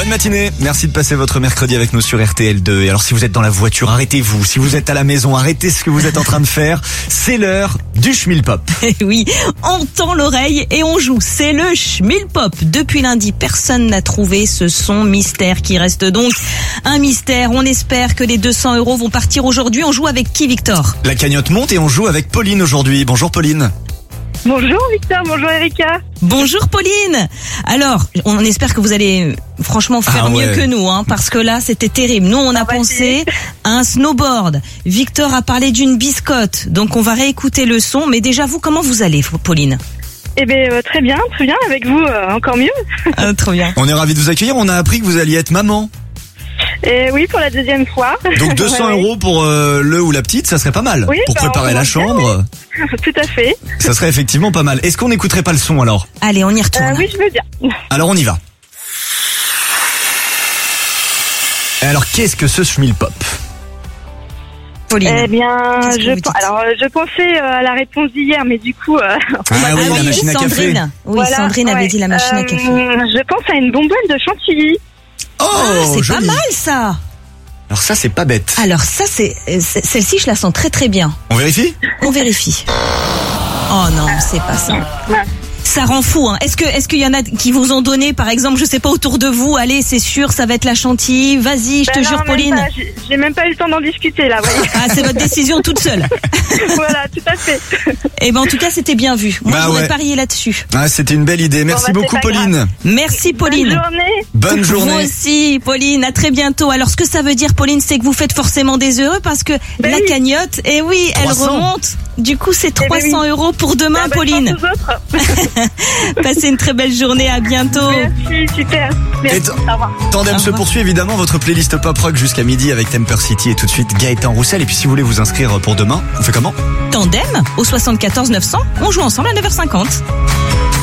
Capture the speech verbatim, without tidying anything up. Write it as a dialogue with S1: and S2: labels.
S1: Bonne matinée, merci de passer votre mercredi avec nous sur R T L deux. Et alors si vous êtes dans la voiture, arrêtez-vous. Si vous êtes à la maison, arrêtez ce que vous êtes en train de faire. C'est l'heure du Schmilpop.
S2: Oui, on tend l'oreille et on joue. C'est le Schmilpop. Depuis lundi, personne n'a trouvé ce son mystère qui reste donc un mystère. On espère que les deux cents euros vont partir aujourd'hui. On joue avec qui, Victor?
S1: La cagnotte monte et on joue avec Pauline aujourd'hui. Bonjour Pauline.
S3: Bonjour Victor, bonjour Erika.
S2: Bonjour Pauline. Alors, on espère que vous allez franchement faire
S1: Ah ouais.
S2: mieux que nous, hein, parce que là, c'était terrible. Nous, on a
S3: va
S2: pensé à un snowboard. Victor a parlé d'une biscotte. Donc, on va réécouter le son. Mais déjà, vous, comment vous allez, Pauline?
S3: Eh bien euh, très bien, très bien, avec vous euh, encore mieux.
S2: Ah, trop bien.
S1: On est ravis de vous accueillir. On a appris que vous alliez être maman.
S3: Et oui, pour la deuxième fois.
S1: Donc deux cents
S3: Ouais, ouais.
S1: euros pour euh, le ou la petite, ça serait pas mal.
S3: Oui,
S1: pour
S3: bah,
S1: préparer
S3: on
S1: la
S3: va
S1: chambre,
S3: Tout à fait.
S1: ça serait effectivement pas mal. Est-ce qu'on n'écouterait pas le son alors?
S2: Allez, on y retourne.
S3: Euh, oui, je veux bien.
S1: Alors on y va. Et alors qu'est-ce que ce Schmilpop?
S2: Pauline.
S3: Eh bien,
S2: Qu'est-ce que
S3: je
S2: vous
S3: pen-
S2: dites
S3: alors euh, je pensais euh, à la réponse d'hier, mais du coup, euh,
S1: Ah oui, la machine à café.
S2: Sandrine. Oui,
S3: voilà,
S2: Sandrine avait
S3: ouais.
S2: dit la machine à
S3: Euh,
S2: café.
S3: Je pense à une bonbonne de chantilly.
S1: Oh,
S2: Ah, c'est pas
S1: joli.
S2: mal ça.
S1: Alors ça c'est pas bête.
S2: Alors ça, c'est c'est- celle-ci, je la sens très très bien.
S1: On vérifie?
S2: On vérifie. Oh non, c'est pas ça. Ça rend fou, hein. Est-ce que, est-ce qu'il y en a qui vous ont donné, par exemple, je sais pas, autour de vous, allez, c'est sûr, ça va être la chantilly, vas-y, je te
S3: Ben non,
S2: jure,
S3: même
S2: Pauline.
S3: pas, J'ai j'ai même pas eu le temps d'en discuter là, voyez.
S2: Ah, c'est votre décision toute seule.
S3: Voilà, tout à fait.
S2: Eh ben, en tout cas, c'était bien vu. Moi,
S1: Bah
S2: j'aurais
S1: ouais.
S2: parié là-dessus.
S1: Ah, c'était une belle idée. Merci
S3: bah, c'est
S1: beaucoup
S3: pas
S1: Pauline.
S2: Merci, Pauline.
S3: Bonne journée.
S1: Bonne
S2: Vous
S1: journée.
S2: aussi, Pauline. À très bientôt. Alors, ce que ça veut dire, Pauline, c'est que vous faites forcément des heureux parce que
S3: Ben
S2: la
S3: oui.
S2: cagnotte, eh oui, elle
S1: trois cents.
S2: remonte. Du coup, c'est
S3: ben
S2: trois cents
S3: oui.
S2: euros pour demain,
S3: Ah, bonne
S2: Pauline.
S3: chance aux autres.
S2: Passez une très belle journée. À bientôt.
S3: Merci, super. Merci.
S1: Et t-
S3: Au revoir.
S1: Tandem
S2: Au
S1: se
S2: revoir.
S1: poursuit évidemment, votre playlist pop rock jusqu'à midi avec Temper City et tout de suite Gaëtan Roussel. Et puis si vous voulez vous inscrire pour demain, on fait comment?
S2: Tandem au soixante-quatorze neuf cents. On joue ensemble à neuf heures cinquante.